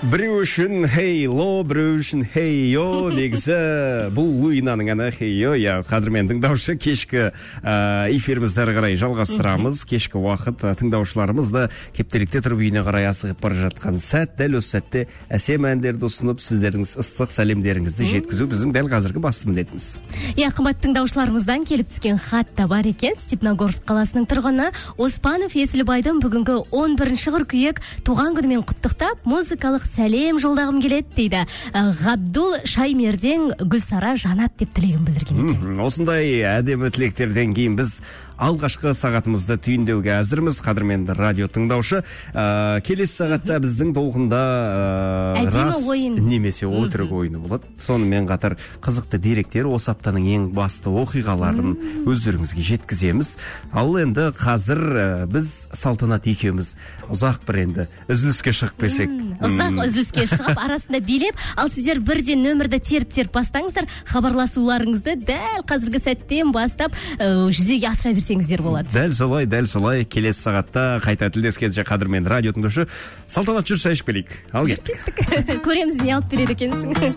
Біреу үшін хейло, біреу үшін хейо, негізі бұл Луинаның әні хейо. Қадірмен тыңдаушы, кешкі эфирімізді әрі қарай жалғастырамыз. Кешкі уақыт тыңдаушыларымызды кептелікте тұрып үйіне қарай асығып бара жатқан сәт, дәл осы сәтте әсем әндерді ұсынып, сіздердің ыстық сәлемдеріңізді жеткізу біздің дәл қазіргі басты міндетіміз. Қымбатты тыңдаушыларымыздан келіп түскен хат та бар екен. Степногорск қаласының тұрғыны Оспанов Есілбайдың бүгінгі 11 қыркүйек туған күнімен құттықтап, музыкалық сәлем жолдағым келеді дейді. Ғабдул Шаймерден Гүлсара Жанат деп тілегін білдірген екен. Осындай әдемі тілектерден кейін біз алғашқы сағатымызды түйіндеуге әзірміз. Қадірменді радио тыңдаушы, келесі сағатта біздің толқында рас немесе өтірік ойыны болады. Сонымен қатар қызықты деректер, осы аптаның ең басты оқиғаларын өздеріңізге жеткіземіз. Ал енді қазір біз Салтанат екеуміз ұзақ бір енді үзіліске шығып келсек. Ұзақ үзіліске шығып, арасында билеп, ал сіздер бірден нөмірді теріп бастаңыздар, хабарласуларыңызды дәл қазіргі сәттен бастап жүзеге асыра берсеңіздер болады. Дәл солай, келесі сағатта қайта тілдескенше қадірмен радио тыңдаушы Салтанат, жүрші ішіп келейік. Ал кеттік. Көреміз не алып береді екенсің.